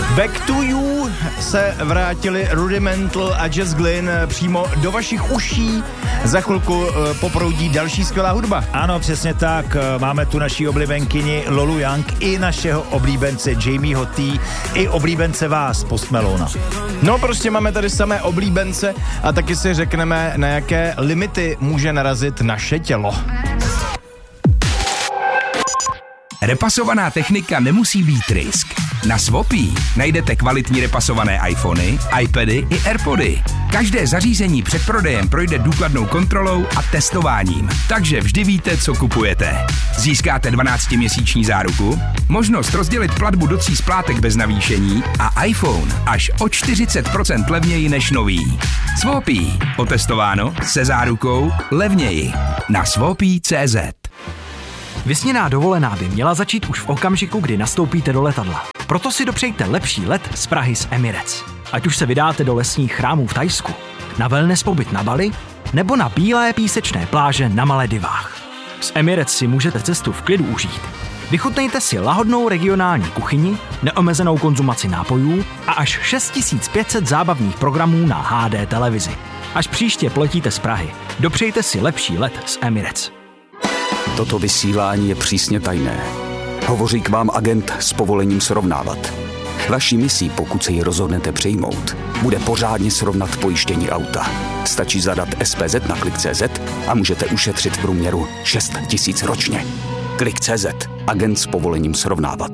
Back to You se vrátili Rudimental a Jess Glynn přímo do vašich uší. Za chvilku poproudí další skvělá hudba. Ano, přesně tak. Máme tu naší oblíbenkyni Lolu Young i našeho oblíbence Jamieho T, i oblíbence vás, Post Malona. No prostě máme tady samé oblíbence a taky si řekneme, na jaké limity může narazit naše tělo. Repasovaná technika nemusí být risk. Na Swapy najdete kvalitní repasované iPhony, iPady i AirPody. Každé zařízení před prodejem projde důkladnou kontrolou a testováním, takže vždy víte, co kupujete. Získáte 12měsíční záruku, možnost rozdělit platbu do 3 splátek bez navýšení a iPhone až o 40% levněji než nový. Swapy. Otestováno, se zárukou, levněji. Na swapy.cz. Vysněná dovolená by měla začít už v okamžiku, kdy nastoupíte do letadla. Proto si dopřejte lepší let z Prahy s Emirates. Ať už se vydáte do lesních chrámů v Thajsku, na wellness pobyt na Bali, nebo na bílé písečné pláže na Maledivách. S Emirates si můžete cestu v klidu užít. Vychutnejte si lahodnou regionální kuchyni, neomezenou konzumaci nápojů a až 6500 zábavných programů na HD televizi. Až příště pletíte z Prahy, dopřejte si lepší let s Emirates. Toto vysílání je přísně tajné. Hovoří k vám agent s povolením srovnávat. Vaší misí, pokud se ji rozhodnete přijmout, bude pořádně srovnat pojištění auta. Stačí zadat SPZ na Klik.cz a můžete ušetřit v průměru 6 000 ročně. Klik.cz. Agent s povolením srovnávat.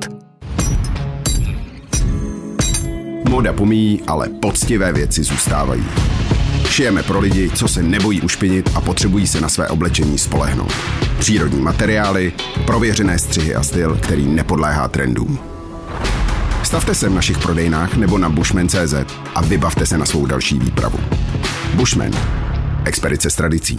Moda pomíjí, ale poctivé věci zůstávají. Šijeme pro lidi, co se nebojí ušpinit a potřebují se na své oblečení spolehnout. Přírodní materiály, prověřené střihy a styl, který nepodléhá trendům. Stavte se v našich prodejnách nebo na bushman.cz a vybavte se na svou další výpravu. Bushman. Expedice s tradicí.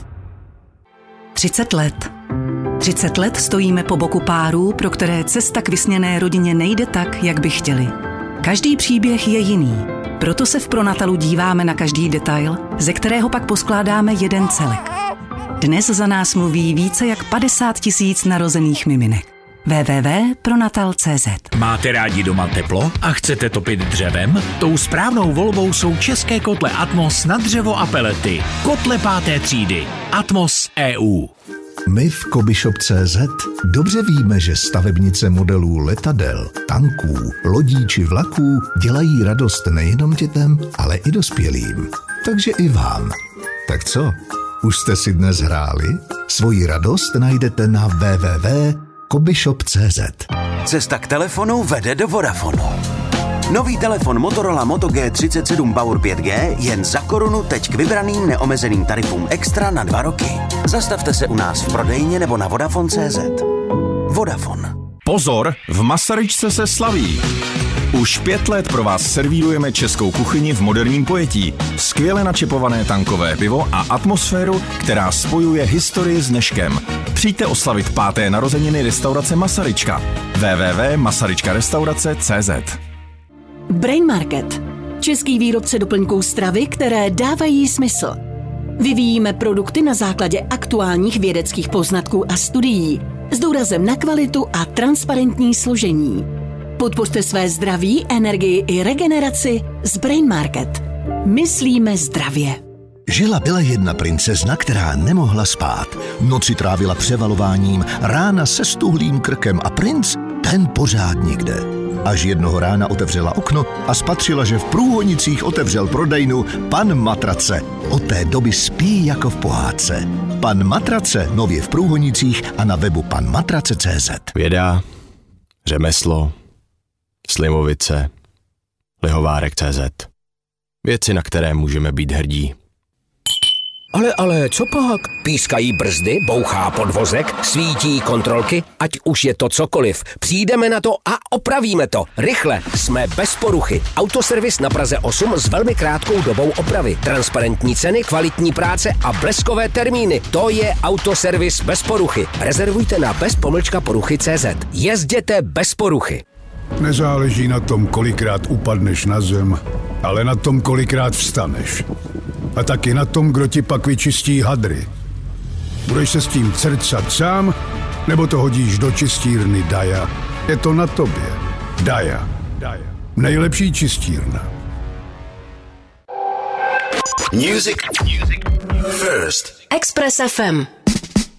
30 let. 30 let stojíme po boku párů, pro které cesta k vysněné rodině nejde tak, jak by chtěli. Každý příběh je jiný. Proto se v Pronatalu díváme na každý detail, ze kterého pak poskládáme jeden celek. Dnes za nás mluví více jak 50 000 narozených miminek. www.pronatal.cz. Máte rádi doma teplo a chcete topit dřevem? Tou správnou volbou jsou české kotle Atmos na dřevo a pelety. Kotle 5. třídy. Atmos EU. My v Kobyshop.cz dobře víme, že stavebnice modelů letadel, tanků, lodí či vlaků dělají radost nejenom dětem, ale i dospělým. Takže i vám. Tak co? Už jste si dnes hráli? Svoji radost najdete na www.kobyshop.cz. Cesta k telefonu vede do Vodafonu. Nový telefon Motorola Moto G37 Power 5G jen za korunu teď k vybraným neomezeným tarifům extra na 2 roky. Zastavte se u nás v prodejně nebo na Vodafone.cz. Vodafone. Pozor, v Masaryčce se slaví. Už 5 let pro vás servírujeme českou kuchyni v moderním pojetí, skvěle načepované tankové pivo a atmosféru, která spojuje historii s dneškem. Přijďte oslavit 5. narozeniny restaurace Masaryčka. www.masaryčkarestaurace.cz. Brain Market. Český výrobce doplňků stravy, které dávají smysl. Vyvíjíme produkty na základě aktuálních vědeckých poznatků a studií s důrazem na kvalitu a transparentní složení. Podpořte své zdraví, energii i regeneraci s Brain Market. Myslíme zdravě. Byla jedna princezna, která nemohla spát. Noci trávila převalováním, rána se stuhlým krkem a princ, ten pořád nikde. Až jednoho rána otevřela okno a spatřila, že v Průhonicích otevřel prodejnu Pan Matrace. Od té doby spí jako v pohádce. Pan Matrace nově v Průhonicích a na webu panmatrace.cz. Věda, řemeslo, Slimovice, Lihovárek.cz. Věci, na které můžeme být hrdí. Ale, co pak? Pískají brzdy, bouchá podvozek, svítí kontrolky, ať už je to cokoliv. Přijdeme na to a opravíme to. Rychle, jsme bez poruchy. Autoservis na Praze 8 s velmi krátkou dobou opravy. Transparentní ceny, kvalitní práce a bleskové termíny. To je Autoservis bez poruchy. Rezervujte na bezpomlčkaporuchy.cz. Jezděte bez poruchy. Nezáleží na tom, kolikrát upadneš na zem, ale na tom, kolikrát vstaneš. A taky na tom, kdo ti pak vyčistí hadry. Budeš se s tím crcat sám, nebo to hodíš do čistírny Daja? Je to na tobě. Daja. Nejlepší čistírna. Music first. Express FM.